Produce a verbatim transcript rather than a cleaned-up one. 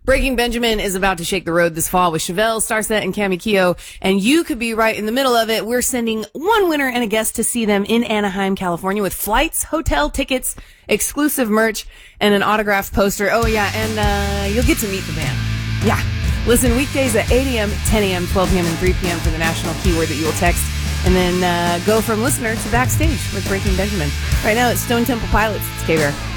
Breaking Benjamin is about to shake the road this fall with Chevelle, Starset, and Cami Keo, and you could be right in the middle of it. We're sending one winner and a guest to see them in Anaheim, California, with flights, hotel tickets, exclusive merch, and an autographed poster. Oh, yeah, and uh you'll get to meet the band. Yeah. Listen weekdays at eight a.m., ten a.m., twelve p.m., and three p.m. for the national keyword that you will text, and then uh go from listener to backstage with Breaking Benjamin. Right now, it's Stone Temple Pilots. It's K-Bear.